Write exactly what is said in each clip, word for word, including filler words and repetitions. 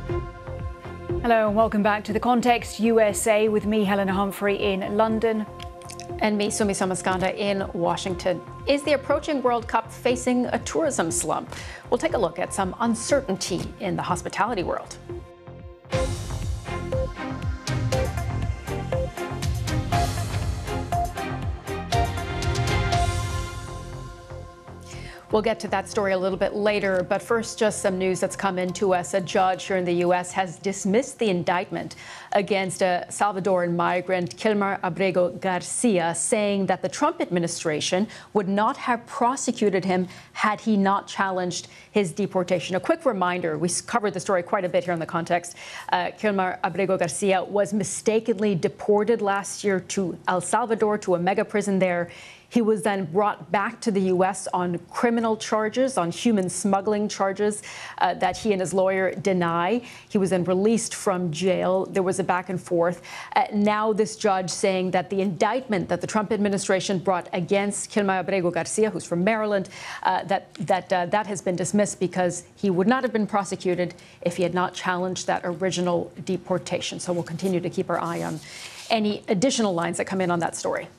Hello and welcome back to The Context U S A with me, Helena Humphrey, in London. And me, Sumi Somaskanda, in Washington. Is the approaching World Cup facing a tourism slump? We'll take a look at some uncertainty in the hospitality world. We'll get to that story a little bit later, but first, just some news that's come in to us. A judge here in the U S has dismissed the indictment against a Salvadoran migrant, Kilmar Abrego Garcia, saying that the Trump administration would not have prosecuted him had he not challenged his deportation. A quick reminder, we covered the story quite a bit here in The Context. Uh, Kilmar Abrego Garcia was mistakenly deported last year to El Salvador, to a mega prison there. He was then brought back to the U S on criminal charges, on human smuggling charges uh, that he and his lawyer deny. He was then released from jail. There was a back and forth. Uh, now this judge saying that the indictment that the Trump administration brought against Kilmar Abrego Garcia, who's from Maryland, uh, that that uh, that has been dismissed because he would not have been prosecuted if he had not challenged that original deportation. So we'll continue to keep our eye on any additional lines that come in on that story.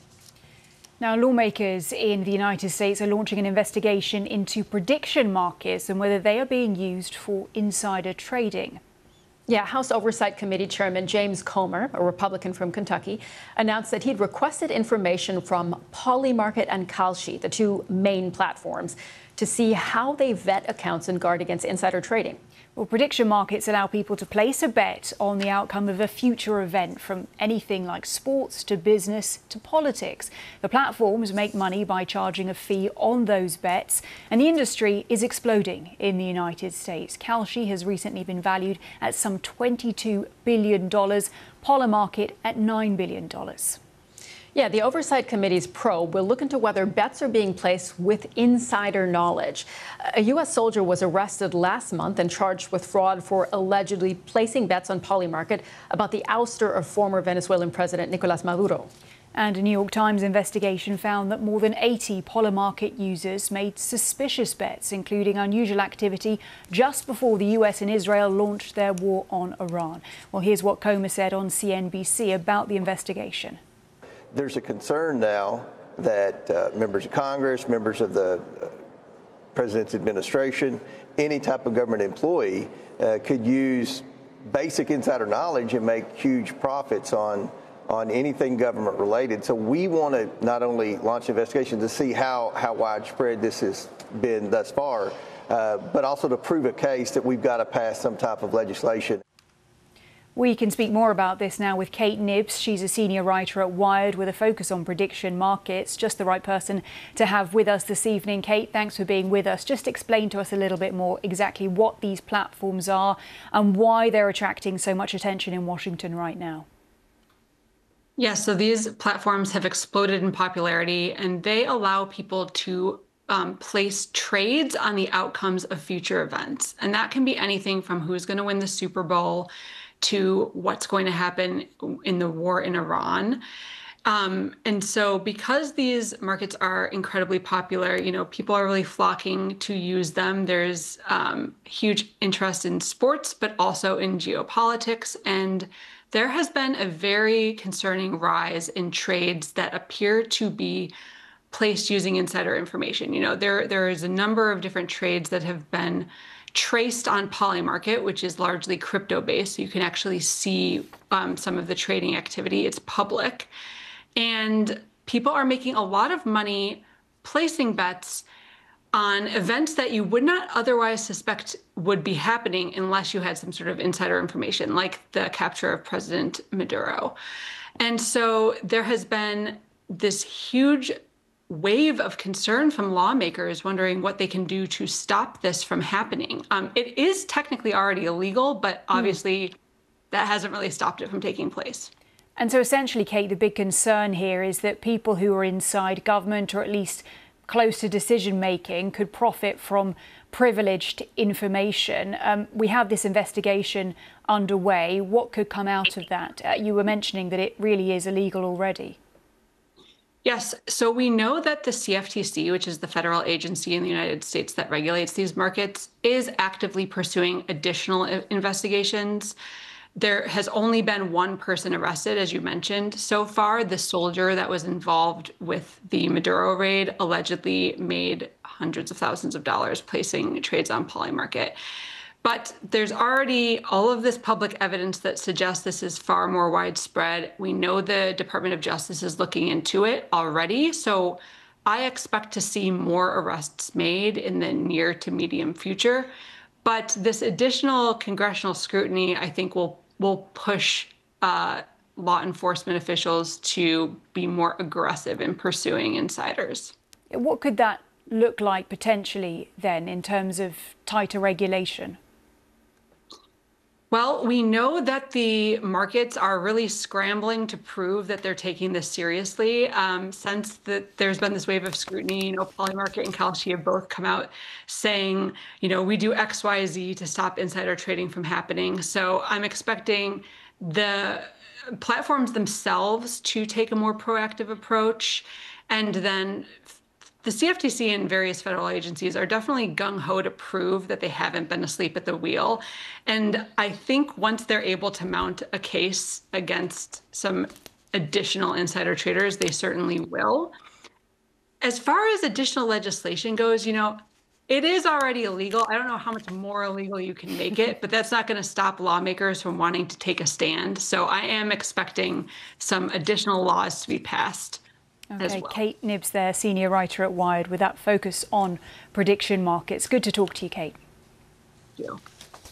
Now, lawmakers in the United States are launching an investigation into prediction markets and whether they are being used for insider trading. Yeah, House Oversight Committee Chairman James Comer, a Republican from Kentucky, announced that he'd requested information from Polymarket and Kalshi, the two main platforms, to see how they vet accounts and guard against insider trading. Well, prediction markets allow people to place a bet on the outcome of a future event, from anything like sports to business to politics. The platforms make money by charging a fee on those bets, and the industry is exploding in the United States. Kalshi has recently been valued at some twenty-two billion dollars, Polymarket at nine billion dollars. Yeah, the Oversight Committee's probe will look into whether bets are being placed with insider knowledge. A U S soldier was arrested last month and charged with fraud for allegedly placing bets on Polymarket about the ouster of former Venezuelan President Nicolas Maduro. And a New York Times investigation found that more than eighty Polymarket users made suspicious bets, including unusual activity just before the U S and Israel launched their war on Iran. Well, here's what Comer said on C N B C about the investigation. There's a concern now that uh, members of Congress, members of the uh, president's administration, any type of government employee uh, could use basic insider knowledge and make huge profits on on anything government related. So we want to not only launch an investigation to see how, how widespread this has been thus far, uh, but also to prove a case that we've got to pass some type of legislation. We can speak more about this now with Kate Knibbs. She's a senior writer at Wired with a focus on prediction markets. Just the right person to have with us this evening. Kate, thanks for being with us. Just explain to us a little bit more exactly what these platforms are and why they're attracting so much attention in Washington right now. Yes, so these platforms have exploded in popularity, and they allow people to um, place trades on the outcomes of future events. And that can be anything from who's going to win the Super Bowl to what's going to happen in the war in Iran. Um, and so because these markets are incredibly popular, you know, people are really flocking to use them. There's um, huge interest in sports, but also in geopolitics. And there has been a very concerning rise in trades that appear to be placed using insider information. You know, there there is a number of different trades that have been traced on Polymarket, which is largely crypto-based. So you can actually see um, some of the trading activity. It's public. And people are making a lot of money placing bets on events that you would not otherwise suspect would be happening unless you had some sort of insider information, like the capture of President Maduro. And so there has been this huge wave of concern from lawmakers wondering what they can do to stop this from happening. Um, it is technically already illegal, but obviously mm. that hasn't really stopped it from taking place. And so essentially, Kate, the big concern here is that people who are inside government, or at least close to decision making, could profit from privileged information. Um, we have this investigation underway. What could come out of that? Uh, you were mentioning that it really is illegal already. Yes. So we know that the C F T C, which is the federal agency in the United States that regulates these markets, is actively pursuing additional investigations. There has only been one person arrested, as you mentioned. So far, the soldier that was involved with the Maduro raid allegedly made hundreds of thousands of dollars placing trades on Polymarket. But there's already all of this public evidence that suggests this is far more widespread. We know the Department of Justice is looking into it already. So I expect to see more arrests made in the near to medium future. But this additional congressional scrutiny, I think, will will push uh, law enforcement officials to be more aggressive in pursuing insiders. What could that look like potentially then in terms of tighter regulation? Well, we know that the markets are really scrambling to prove that they're taking this seriously. Um, since the, there's been this wave of scrutiny, you know, Polymarket and Kalshi have both come out saying, you know, we do X, Y, Z to stop insider trading from happening. So I'm expecting the platforms themselves to take a more proactive approach. And then the C F T C and various federal agencies are definitely gung-ho to prove that they haven't been asleep at the wheel. And I think once they're able to mount a case against some additional insider traders, they certainly will. As far as additional legislation goes, you know, it is already illegal. I don't know how much more illegal you can make it, but that's not going to stop lawmakers from wanting to take a stand. So I am expecting some additional laws to be passed. Okay, well. Kate Knibbs there, senior writer at Wired, with that focus on prediction markets. Good to talk to you, Kate. Thank you.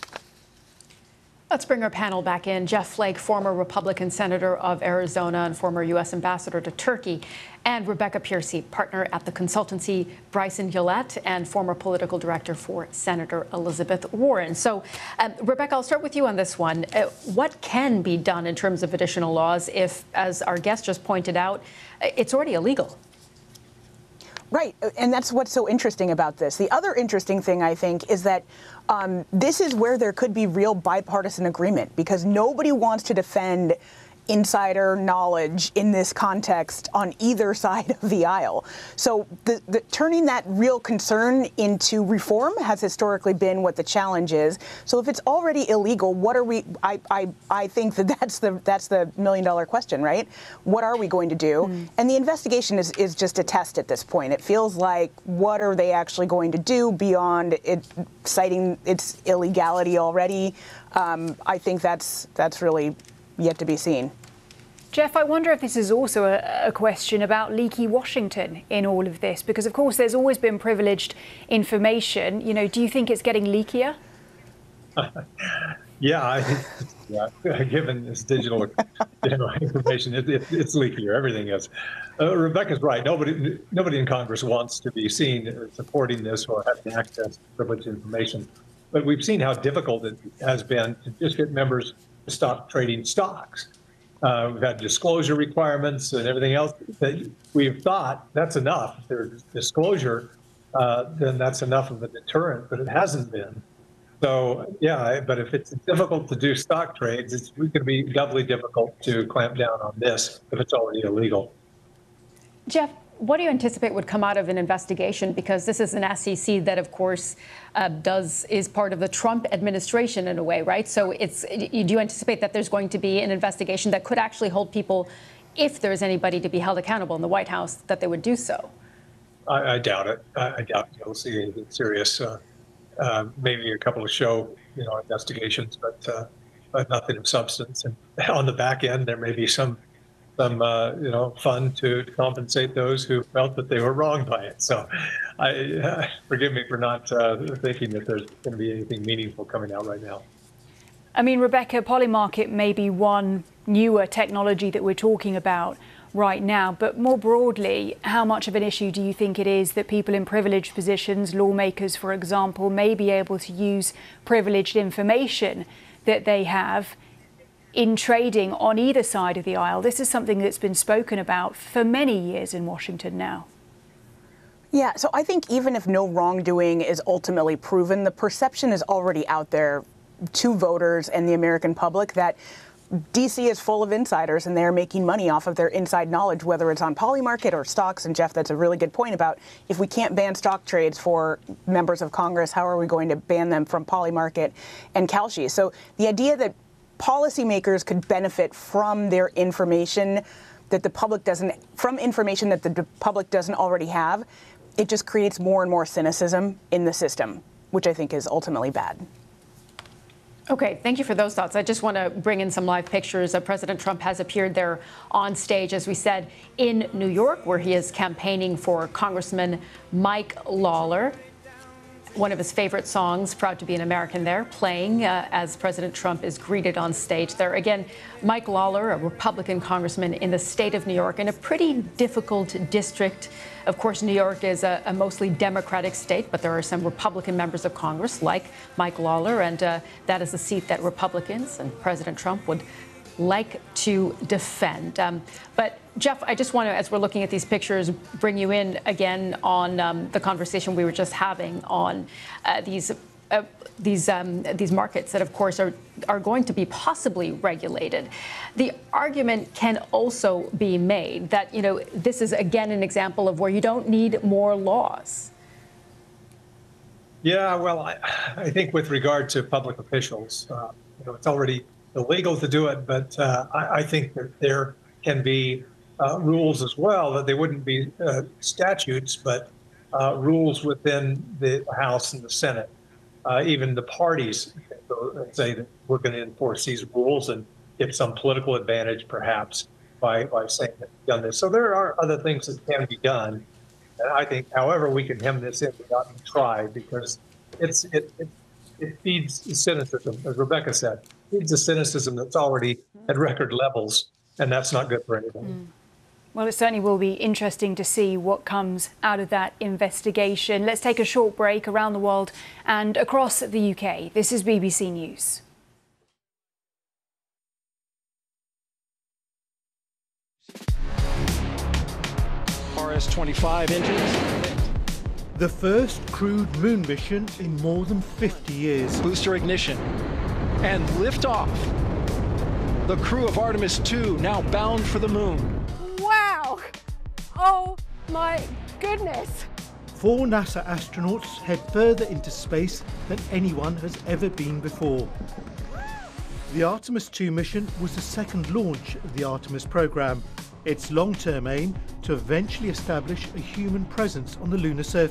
Let's bring our panel back in. Jeff Flake, former Republican senator of Arizona and former U S ambassador to Turkey, and Rebecca Piercy, partner at the consultancy Bryson Gillette and former political director for Senator Elizabeth Warren. So, um, Rebecca, I'll start with you on this one. Uh, what can be done in terms of additional laws if, as our guest just pointed out, it's already illegal? Right. And that's what's so interesting about this. The other interesting thing, I think, is that um, this is where there could be real bipartisan agreement, because nobody wants to defend insider knowledge in this context on either side of the aisle. So the, the, turning that real concern into reform has historically been what the challenge is. So if it's already illegal, what are we, I, I, I think that that's the, that's the million dollar question, right? What are we going to do? Mm. And the investigation is, is just a test at this point. It feels like, what are they actually going to do beyond it citing its illegality already? Um, I think that's, that's really yet to be seen. Jeff, I wonder if this is also a, a question about leaky Washington in all of this, because of course there's always been privileged information. You know, do you think it's getting leakier? yeah, I, yeah, given this digital you know, information, it, it, it's leakier. Everything is. Uh, Rebecca's right. Nobody, nobody in Congress wants to be seen supporting this or having access to privileged information. But we've seen how difficult it has been to just get members to stop trading stocks. Uh, we've had disclosure requirements and everything else that we've thought that's enough. If there's disclosure, uh, then that's enough of a deterrent, but it hasn't been. So, yeah, but if it's difficult to do stock trades, it's going to be doubly difficult to clamp down on this if it's already illegal. Jeff, what do you anticipate would come out of an investigation? Because this is an S E C that, of course, uh, does is part of the Trump administration in a way, right? So it's do you anticipate that there's going to be an investigation that could actually hold people, if there's anybody to be held accountable in the White House, that they would do so? I, I doubt it. I, I doubt you'll see anything serious. Uh, uh, maybe a couple of show, you know, investigations, but uh, but nothing of substance. And on the back end, there may be some. some, uh, you know, fun to compensate those who felt that they were wronged by it. So I, uh, forgive me for not uh, thinking that there's going to be anything meaningful coming out right now. I mean, Rebecca, Polymarket may be one newer technology that we're talking about right now, but more broadly, how much of an issue do you think it is that people in privileged positions, lawmakers, for example, may be able to use privileged information that they have in trading on either side of the aisle? This is something that's been spoken about for many years in Washington now. Yeah, so I think even if no wrongdoing is ultimately proven, the perception is already out there to voters and the American public that D C is full of insiders, and they're making money off of their inside knowledge, whether it's on Polymarket or stocks. And Jeff, that's a really good point about if we can't ban stock trades for members of Congress, how are we going to ban them from Polymarket and Kalshi? So the idea that policymakers could benefit from their information that the public doesn't, from information that the public doesn't already have, it just creates more and more cynicism in the system, which I think is ultimately bad. Okay, thank you for those thoughts. I just want to bring in some live pictures. Uh, President Trump has appeared there on stage, as we said, in New York, where he is campaigning for Congressman Mike Lawler. One of his favorite songs, Proud to be an American, there, playing uh, as President Trump is greeted on stage there. Again, Mike Lawler, a Republican congressman in the state of New York, in a pretty difficult district. Of course, New York is a, a mostly Democratic state, but there are some Republican members of Congress, like Mike Lawler, and uh, that is a seat that Republicans and President Trump would like to defend. Um, but Jeff, I just want to, as we're looking at these pictures, bring you in again on um, the conversation we were just having on uh, these uh, these um, these markets that, of course, are are going to be possibly regulated. The argument can also be made that, you know, this is again an example of where you don't need more laws. Yeah, well, I, I think with regard to public officials, uh, you know, it's already illegal to do it, but uh, I, I think that there can be uh, rules as well, that they wouldn't be uh, statutes, but uh, rules within the House and the Senate. Uh, even the parties say that we're going to enforce these rules and get some political advantage, perhaps, by, by saying that we've done this. So there are other things that can be done. And I think, however, we can hem this in without even try, because it's it, it it feeds cynicism, as Rebecca said. Feeds a cynicism that's already at record levels, and that's not good for anybody. Mm. Well, it certainly will be interesting to see what comes out of that investigation. Let's take a short break around the world and across the U K. This is B B C News. R S twenty-five engines. The first crewed moon mission in more than fifty years. Booster ignition and liftoff. The crew of Artemis two now bound for the moon. Wow! Oh my goodness! Four NASA astronauts head further into space than anyone has ever been before. The Artemis two mission was the second launch of the Artemis program. Its long-term aim to eventually establish a human presence on the lunar surface.